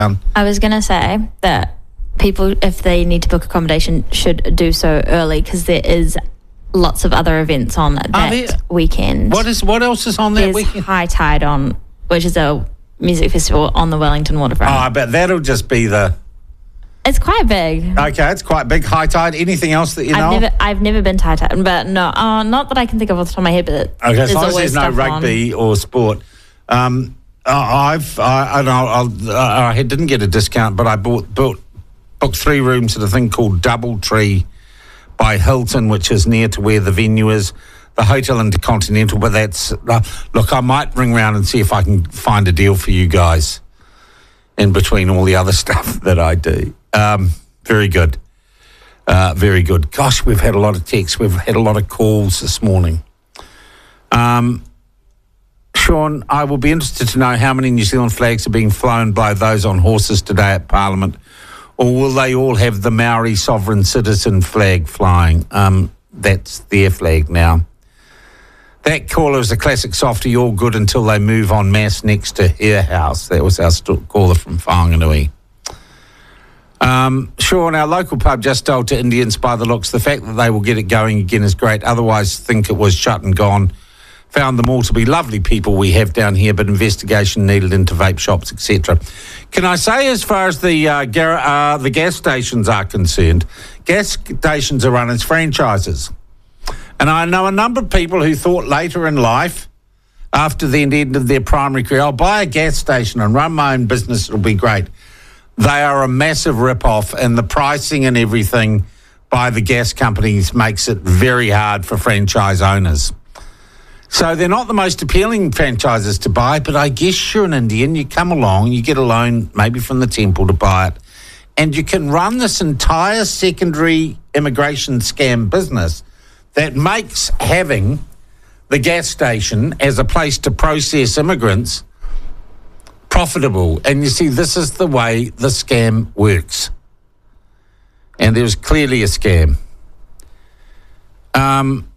I was going to say that people, if they need to book accommodation, should do so early because there is lots of other events on that weekend. What else is on that weekend? There's High Tide on, which is a music festival on the Wellington waterfront. Oh, I bet that'll just be It's quite big. Okay, it's quite big. High Tide. Anything else that you know? I've never been to High Tide, but no, not that I can think of off the top of my head. But okay, as long as there's no rugby or sport. I didn't get a discount, but I booked 3 rooms at a thing called Doubletree by Hilton, which is near to where the venue is, the Hotel Intercontinental. But that's look, I might ring round and see if I can find a deal for you guys in between all the other stuff that I do. Very good. Very good. Gosh, we've had a lot of texts. We've had a lot of calls this morning. Sean, I will be interested to know how many New Zealand flags are being flown by those on horses today at Parliament, or will they all have the Maori sovereign citizen flag flying? That's their flag now. That caller is a classic softie, all good until they move en masse next to her house. That was our caller from Whanganui. Sean, our local pub just told to Indians by the looks. The fact that they will get it going again is great. Otherwise, think it was shut and gone. Found them all to be lovely people we have down here, but investigation needed into vape shops, etc. Can I say, as far as the gas stations are concerned, gas stations are run as franchises. And I know a number of people who thought later in life, after the end of their primary career, I'll buy a gas station and run my own business, it'll be great. They are a massive rip-off, and the pricing and everything by the gas companies makes it very hard for franchise owners. So they're not the most appealing franchises to buy, but I guess you're an Indian, you come along, you get a loan maybe from the temple to buy it, and you can run this entire secondary immigration scam business that makes having the gas station as a place to process immigrants profitable. And you see, this is the way the scam works. And there's clearly a scam.